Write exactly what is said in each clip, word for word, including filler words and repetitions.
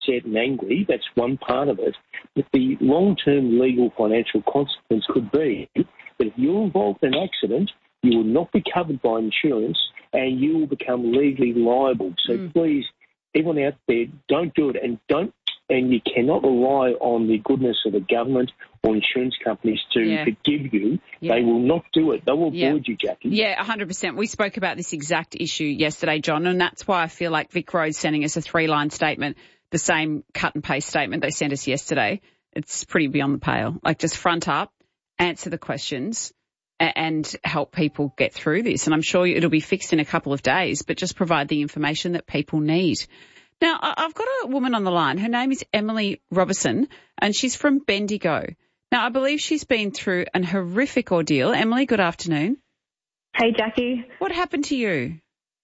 upset and angry. That's one part of it. But the long-term legal financial consequence could be that if you're involved in an accident, you will not be covered by insurance and you will become legally liable. So mm. please, everyone out there, don't do it, and don't, and you cannot rely on the goodness of the government or insurance companies to yeah. forgive you. Yeah. They will not do it. They will yeah. avoid you, Jackie. Yeah, one hundred percent. We spoke about this exact issue yesterday, John, and that's why I feel like Vic Road's sending us a three-line statement, the same cut-and-paste statement they sent us yesterday. It's pretty beyond the pale. Like, just front up, answer the questions, and help people get through this. And I'm sure it'll be fixed in a couple of days, but just provide the information that people need. Now, I've got a woman on the line. Her name is Emily Robertson, and she's from Bendigo. Now, I believe she's been through an horrific ordeal. Emily, good afternoon. Hey, Jackie. What happened to you?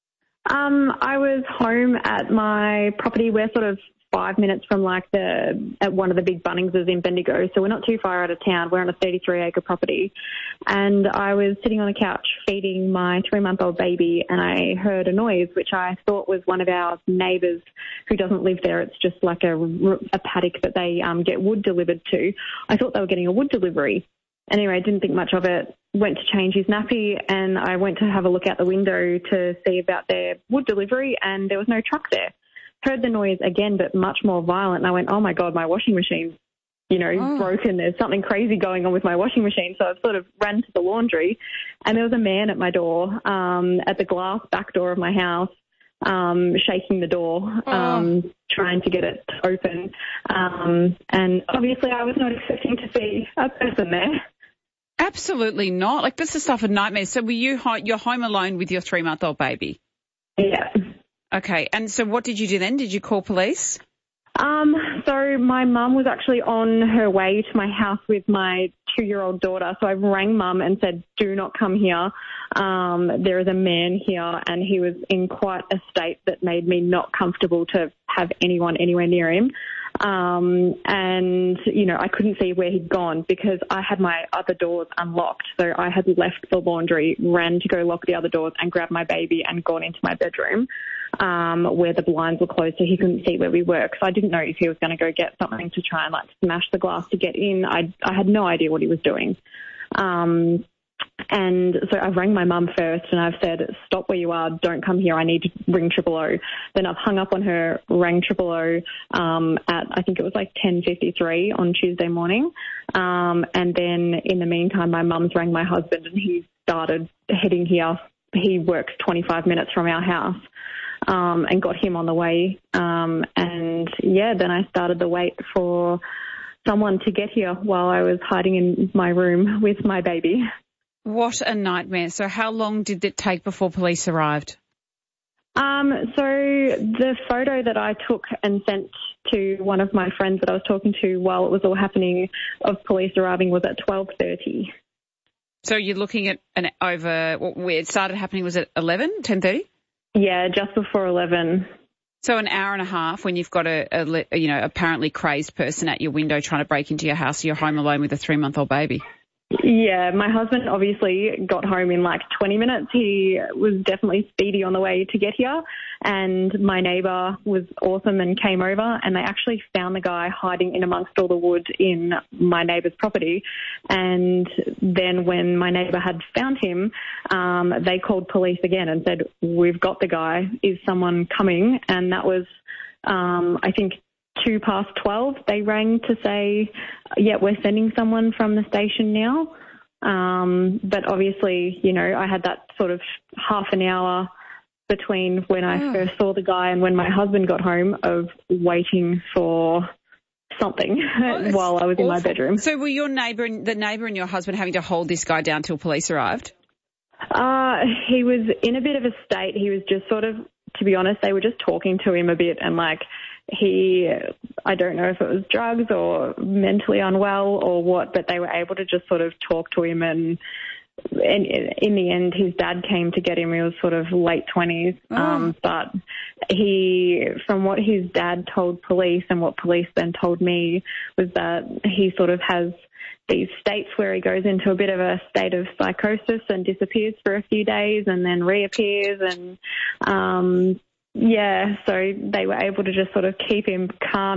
Um, I was home at my property. We're sort of five minutes from like the at one of the big Bunningses in Bendigo, so we're not too far out of town. We're on a thirty-three acre property, and I was sitting on the couch feeding my three-month-old baby, and I heard a noise which I thought was one of our neighbours who doesn't live there. It's just like a, a paddock that they um, get wood delivered to. I thought they were getting a wood delivery. Anyway, I didn't think much of it, went to change his nappy, and I went to have a look out the window to see about their wood delivery, and there was no truck there. Heard the noise again, but much more violent, and I went, oh, my God, my washing machine's, you know, oh. broken. There's something crazy going on with my washing machine. So I sort of ran to the laundry, and there was a man at my door, um, at the glass back door of my house, um, shaking the door, oh. um, trying to get it open. Um, and obviously I was not expecting to see a person there. Absolutely not. Like, this is stuff of nightmares. So were you ho- you're home alone with your three-month-old baby? Yeah. Okay. And so what did you do then? Did you call police? Um, so my mum was actually on her way to my house with my two-year-old daughter. So I rang mum and said, do not come here. Um, there is a man here, and he was in quite a state that made me not comfortable to have anyone anywhere near him. Um, and, you know, I couldn't see where he'd gone because I had my other doors unlocked. So I had left the laundry, ran to go lock the other doors and grab my baby and gone into my bedroom, um, where the blinds were closed so he couldn't see where we were. Because I didn't know if he was going to go get something to try and like smash the glass to get in. I, I had no idea what he was doing. Um, And so I rang my mum first and I've said, stop where you are, don't come here, I need to ring triple O. Then I've hung up on her, rang triple O um, at, I think it was like ten fifty-three on Tuesday morning. Um, and then in the meantime, my mum's rang my husband and he started heading here. He works twenty-five minutes from our house um, and got him on the way. Um, and, yeah, then I started the wait for someone to get here while I was hiding in my room with my baby. What a nightmare. So how long did it take before police arrived? Um, so the photo that I took and sent to one of my friends that I was talking to while it was all happening of police arriving was at twelve thirty. So you're looking at an over, where it started happening was at eleven, ten thirty? Yeah, just before eleven. So an hour and a half when you've got a, a, you know, apparently crazed person at your window trying to break into your house, you're home alone with a three-month-old baby. Yeah, my husband obviously got home in like twenty minutes. He was definitely speedy on the way to get here, and my neighbour was awesome and came over, and they actually found the guy hiding in amongst all the wood in my neighbour's property. And then when my neighbour had found him, um, they called police again and said, we've got the guy, is someone coming? And that was, um, I think, two past twelve, they rang to say, yeah, we're sending someone from the station now. Um, but obviously, you know, I had that sort of half an hour between when I oh. first saw the guy and when my husband got home of waiting for something oh, while I was awful. in my bedroom. So were your neighbour and the neighbour and your husband having to hold this guy down till police arrived? Uh, he was in a bit of a state. He was just sort of, to be honest, they were just talking to him a bit and like, He, I don't know if it was drugs or mentally unwell or what, but they were able to just sort of talk to him, and, and in the end his dad came to get him. He was sort of late twenties, oh. um, but he, from what his dad told police and what police then told me, was that he sort of has these states where he goes into a bit of a state of psychosis and disappears for a few days and then reappears, and um Yeah, so they were able to just sort of keep him calm